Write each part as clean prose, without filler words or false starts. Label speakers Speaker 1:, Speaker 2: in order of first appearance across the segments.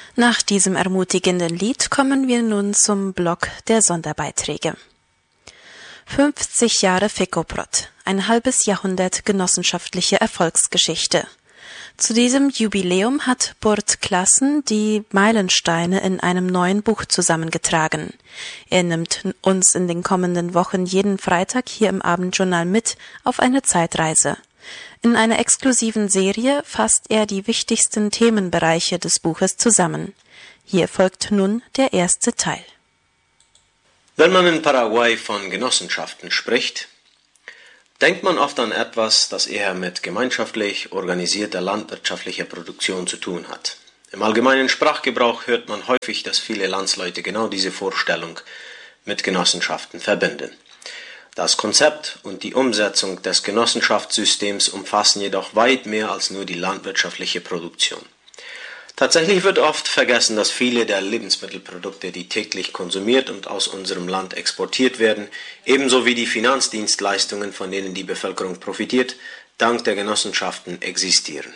Speaker 1: Nach diesem ermutigenden Lied kommen wir nun zum Block der Sonderbeiträge. 50 Jahre Fekoprot, ein halbes Jahrhundert genossenschaftliche Erfolgsgeschichte. Zu diesem Jubiläum hat Burt Classen die Meilensteine in einem neuen Buch zusammengetragen. Er nimmt uns in den kommenden Wochen jeden Freitag hier im Abendjournal mit auf eine Zeitreise. In einer exklusiven Serie fasst er die wichtigsten Themenbereiche des Buches zusammen. Hier folgt nun der erste Teil.
Speaker 2: Wenn man in Paraguay von Genossenschaften spricht, denkt man oft an etwas, das eher mit gemeinschaftlich organisierter landwirtschaftlicher Produktion zu tun hat. Im allgemeinen Sprachgebrauch hört man häufig, dass viele Landsleute genau diese Vorstellung mit Genossenschaften verbinden. Das Konzept und die Umsetzung des Genossenschaftssystems umfassen jedoch weit mehr als nur die landwirtschaftliche Produktion. Tatsächlich wird oft vergessen, dass viele der Lebensmittelprodukte, die täglich konsumiert und aus unserem Land exportiert werden, ebenso wie die Finanzdienstleistungen, von denen die Bevölkerung profitiert, dank der Genossenschaften existieren.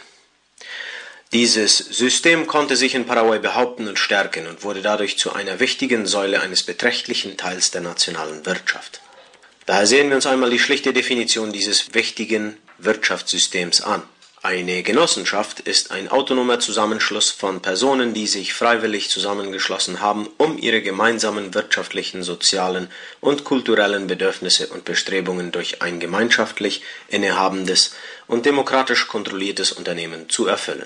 Speaker 2: Dieses System konnte sich in Paraguay behaupten und stärken und wurde dadurch zu einer wichtigen Säule eines beträchtlichen Teils der nationalen Wirtschaft. Daher sehen wir uns einmal die schlichte Definition dieses wichtigen Wirtschaftssystems an. Eine Genossenschaft ist ein autonomer Zusammenschluss von Personen, die sich freiwillig zusammengeschlossen haben, um ihre gemeinsamen wirtschaftlichen, sozialen und kulturellen Bedürfnisse und Bestrebungen durch ein gemeinschaftlich innehabendes und demokratisch kontrolliertes Unternehmen zu erfüllen.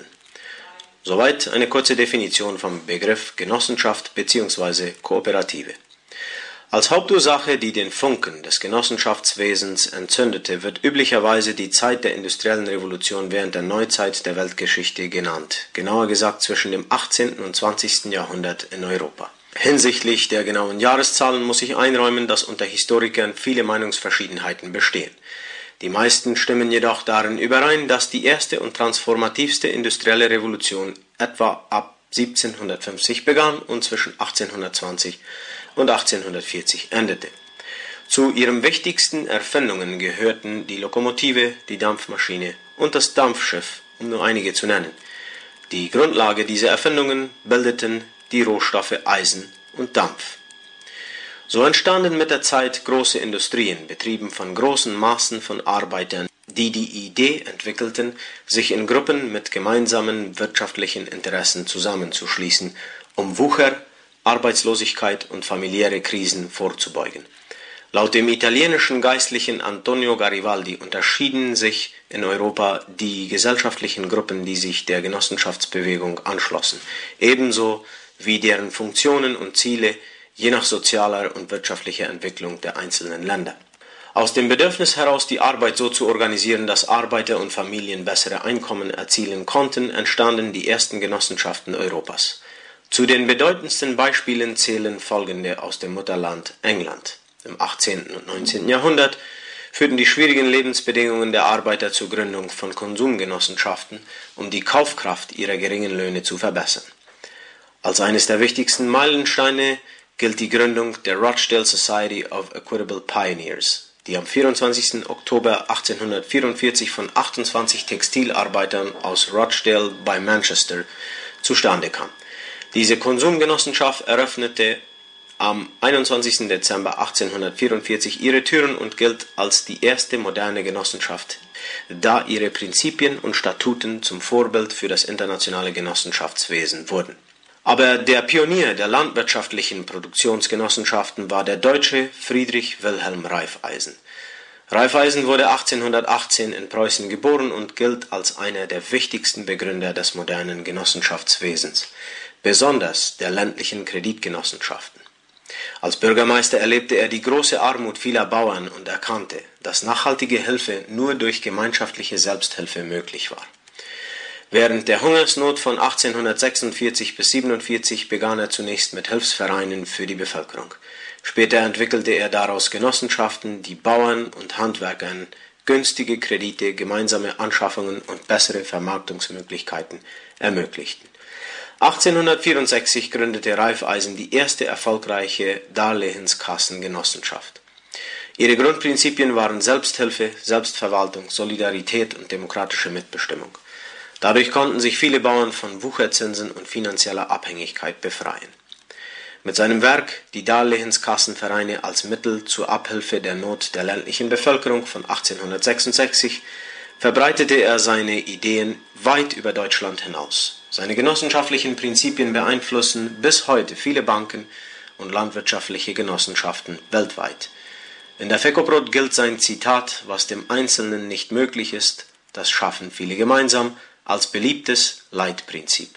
Speaker 2: Soweit eine kurze Definition vom Begriff Genossenschaft bzw. Kooperative. Als Hauptursache, die den Funken des Genossenschaftswesens entzündete, wird üblicherweise die Zeit der industriellen Revolution während der Neuzeit der Weltgeschichte genannt, genauer gesagt zwischen dem 18. und 20. Jahrhundert in Europa. Hinsichtlich der genauen Jahreszahlen muss ich einräumen, dass unter Historikern viele Meinungsverschiedenheiten bestehen. Die meisten stimmen jedoch darin überein, dass die erste und transformativste industrielle Revolution etwa ab 1750 begann und zwischen 1820 und 1840 endete. Zu ihren wichtigsten Erfindungen gehörten die Lokomotive, die Dampfmaschine und das Dampfschiff, um nur einige zu nennen. Die Grundlage dieser Erfindungen bildeten die Rohstoffe Eisen und Dampf. So entstanden mit der Zeit große Industrien, betrieben von großen Massen von Arbeitern, die die Idee entwickelten, sich in Gruppen mit gemeinsamen wirtschaftlichen Interessen zusammenzuschließen, um Wucher, Arbeitslosigkeit und familiäre Krisen vorzubeugen. Laut dem italienischen Geistlichen Antonio Garibaldi unterschieden sich in Europa die gesellschaftlichen Gruppen, die sich der Genossenschaftsbewegung anschlossen, ebenso wie deren Funktionen und Ziele je nach sozialer und wirtschaftlicher Entwicklung der einzelnen Länder. Aus dem Bedürfnis heraus, die Arbeit so zu organisieren, dass Arbeiter und Familien bessere Einkommen erzielen konnten, entstanden die ersten Genossenschaften Europas. Zu den bedeutendsten Beispielen zählen folgende aus dem Mutterland England. Im 18. und 19. Jahrhundert führten die schwierigen Lebensbedingungen der Arbeiter zur Gründung von Konsumgenossenschaften, um die Kaufkraft ihrer geringen Löhne zu verbessern. Als eines der wichtigsten Meilensteine gilt die Gründung der Rochdale Society of Equitable Pioneers, die am 24. Oktober 1844 von 28 Textilarbeitern aus Rochdale bei Manchester zustande kam. Diese Konsumgenossenschaft eröffnete am 21. Dezember 1844 ihre Türen und gilt als die erste moderne Genossenschaft, da ihre Prinzipien und Statuten zum Vorbild für das internationale Genossenschaftswesen wurden. Aber der Pionier der landwirtschaftlichen Produktionsgenossenschaften war der Deutsche Friedrich Wilhelm Raiffeisen. Raiffeisen wurde 1818 in Preußen geboren und gilt als einer der wichtigsten Begründer des modernen Genossenschaftswesens, besonders der ländlichen Kreditgenossenschaften. Als Bürgermeister erlebte er die große Armut vieler Bauern und erkannte, dass nachhaltige Hilfe nur durch gemeinschaftliche Selbsthilfe möglich war. Während der Hungersnot von 1846 bis 47 begann er zunächst mit Hilfsvereinen für die Bevölkerung. Später entwickelte er daraus Genossenschaften, die Bauern und Handwerkern günstige Kredite, gemeinsame Anschaffungen und bessere Vermarktungsmöglichkeiten ermöglichten. 1864 gründete Raiffeisen die erste erfolgreiche Darlehenskassengenossenschaft. Ihre Grundprinzipien waren Selbsthilfe, Selbstverwaltung, Solidarität und demokratische Mitbestimmung. Dadurch konnten sich viele Bauern von Wucherzinsen und finanzieller Abhängigkeit befreien. Mit seinem Werk Die Darlehenskassenvereine als Mittel zur Abhilfe der Not der ländlichen Bevölkerung von 1866 verbreitete er seine Ideen weit über Deutschland hinaus. Seine genossenschaftlichen Prinzipien beeinflussen bis heute viele Banken und landwirtschaftliche Genossenschaften weltweit. In der Fekobrot gilt sein Zitat: Was dem Einzelnen nicht möglich ist, das schaffen viele gemeinsam, als beliebtes Leitprinzip.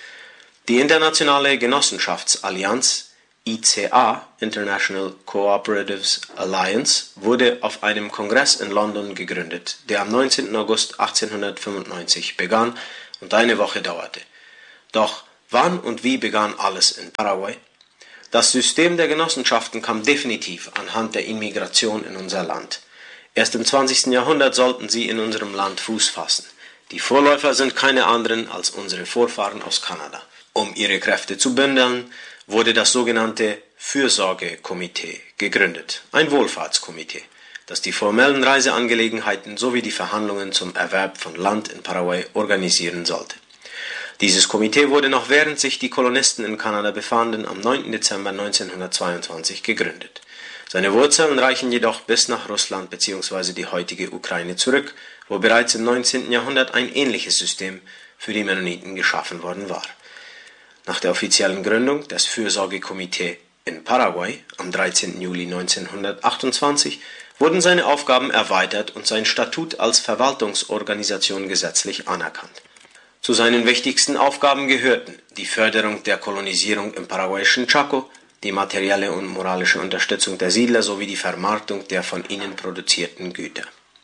Speaker 2: Die Internationale Genossenschaftsallianz ICA, International Cooperatives Alliance, wurde auf einem Kongress in London gegründet, der am 19. August 1895 begann und eine Woche dauerte. Doch wann und wie begann alles in Paraguay? Das System der Genossenschaften kam definitiv anhand der Immigration in unser Land. Erst im 20. Jahrhundert sollten sie in unserem Land Fuß fassen. Die Vorläufer sind keine anderen als unsere Vorfahren aus Kanada. Um ihre Kräfte zu bündeln, wurde das sogenannte Fürsorgekomitee gegründet, ein Wohlfahrtskomitee, das die formellen Reiseangelegenheiten sowie die Verhandlungen zum Erwerb von Land in Paraguay organisieren sollte. Dieses Komitee wurde noch während sich die Kolonisten in Kanada befanden am 9. Dezember 1922 gegründet. Seine Wurzeln reichen jedoch bis nach Russland bzw. die heutige Ukraine zurück, wo bereits im 19. Jahrhundert ein ähnliches System für die Mennoniten geschaffen worden war. Nach der offiziellen Gründung des Fürsorgekomitees in Paraguay am 13. Juli 1928 wurden seine Aufgaben erweitert und sein Statut als Verwaltungsorganisation gesetzlich anerkannt. Zu seinen wichtigsten Aufgaben gehörten die Förderung der Kolonisierung im paraguayischen Chaco, die materielle und moralische Unterstützung der Siedler sowie die Vermarktung der von ihnen produzierten Güter.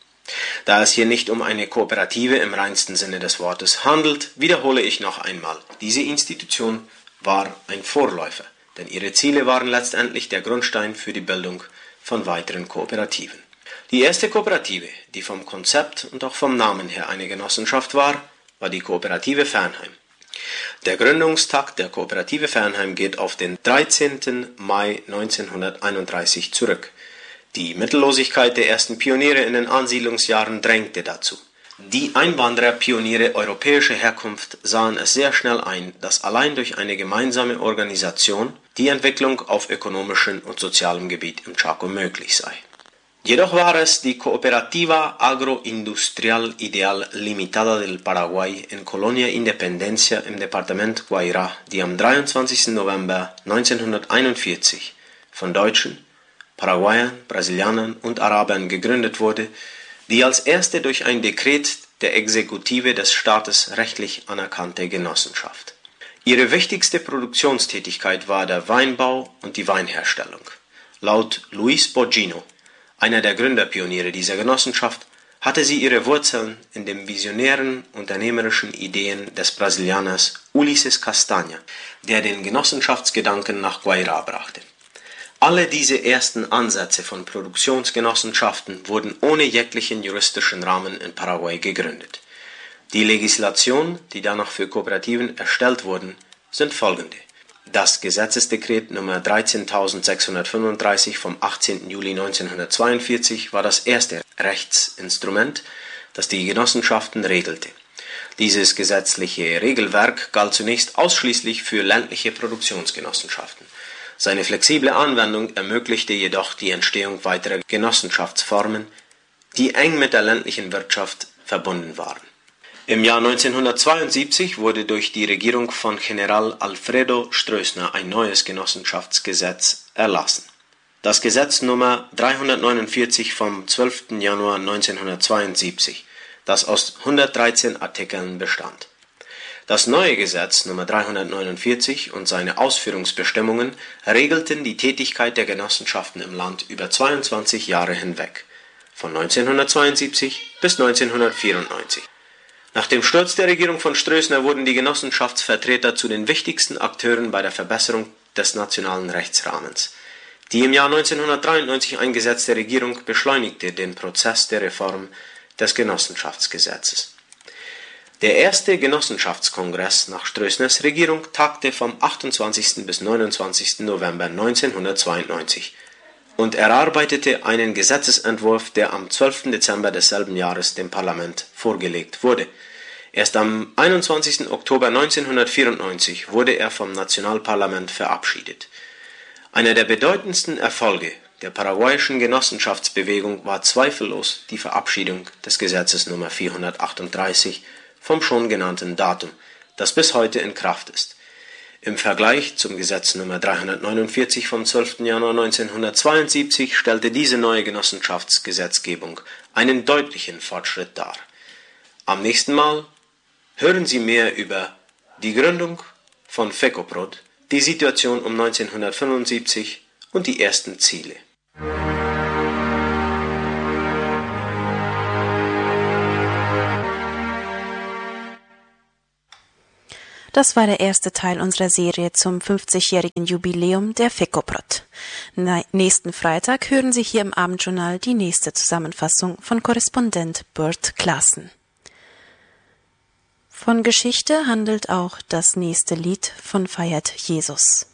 Speaker 2: Da es hier nicht um eine Kooperative im reinsten Sinne des Wortes handelt, wiederhole ich noch einmal, diese Institution war ein Vorläufer, denn ihre Ziele waren letztendlich der Grundstein für die Bildung von weiteren Kooperativen. Die erste Kooperative, die vom Konzept und auch vom Namen her eine Genossenschaft war die Kooperative Fernheim. Der Gründungstag der Kooperative Fernheim geht auf den 13. Mai 1931 zurück. Die Mittellosigkeit der ersten Pioniere in den Ansiedlungsjahren drängte dazu. Die Einwandererpioniere europäischer Herkunft sahen es sehr schnell ein, dass allein durch eine gemeinsame Organisation die Entwicklung auf ökonomischem und sozialem Gebiet im Chaco möglich sei. Jedoch war es die Cooperativa Agroindustrial Ideal Limitada del Paraguay in Colonia Independencia im Departement Guairá, die am 23. November 1941 von Deutschen, Paraguayern, Brasilianern und Arabern gegründet wurde, die als erste durch ein Dekret der Exekutive des Staates rechtlich anerkannte Genossenschaft. Ihre wichtigste Produktionstätigkeit war der Weinbau und die Weinherstellung. Laut Luis Bogino, einer der Gründerpioniere dieser Genossenschaft, hatte sie ihre Wurzeln in den visionären unternehmerischen Ideen des Brasilianers Ulisses Castanha, der den Genossenschaftsgedanken nach Guairá brachte. Alle diese ersten Ansätze von Produktionsgenossenschaften wurden ohne jeglichen juristischen Rahmen in Paraguay gegründet. Die Legislation, die danach für Kooperativen erstellt wurden, sind folgende. Das Gesetzesdekret Nummer 13.635 vom 18. Juli 1942 war das erste Rechtsinstrument, das die Genossenschaften regelte. Dieses gesetzliche Regelwerk galt zunächst ausschließlich für ländliche Produktionsgenossenschaften. Seine flexible Anwendung ermöglichte jedoch die Entstehung weiterer Genossenschaftsformen, die eng mit der ländlichen Wirtschaft verbunden waren. Im Jahr 1972 wurde durch die Regierung von General Alfredo Stroessner ein neues Genossenschaftsgesetz erlassen. Das Gesetz Nummer 349 vom 12. Januar 1972, das aus 113 Artikeln bestand. Das neue Gesetz Nummer 349 und seine Ausführungsbestimmungen regelten die Tätigkeit der Genossenschaften im Land über 22 Jahre hinweg, von 1972 bis 1994. Nach dem Sturz der Regierung von Stroessner wurden die Genossenschaftsvertreter zu den wichtigsten Akteuren bei der Verbesserung des nationalen Rechtsrahmens. Die im Jahr 1993 eingesetzte Regierung beschleunigte den Prozess der Reform des Genossenschaftsgesetzes. Der erste Genossenschaftskongress nach Stroessners Regierung tagte vom 28. bis 29. November 1992 und erarbeitete einen Gesetzesentwurf, der am 12. Dezember desselben Jahres dem Parlament vorgelegt wurde. Erst am 21. Oktober 1994 wurde er vom Nationalparlament verabschiedet. Einer der bedeutendsten Erfolge der paraguayischen Genossenschaftsbewegung war zweifellos die Verabschiedung des Gesetzes Nummer 438 vom schon genannten Datum, das bis heute in Kraft ist. Im Vergleich zum Gesetz Nummer 349 vom 12. Januar 1972 stellte diese neue Genossenschaftsgesetzgebung einen deutlichen Fortschritt dar. Am nächsten Mal hören Sie mehr über die Gründung von FECOPROD, die Situation um 1975 und die ersten Ziele.
Speaker 1: Das war der erste Teil unserer Serie zum 50-jährigen Jubiläum der FECOPROD. Nächsten Freitag hören Sie hier im Abendjournal die nächste Zusammenfassung von Korrespondent Burt Claassen. Von Geschichte handelt auch das nächste Lied von Feiert Jesus.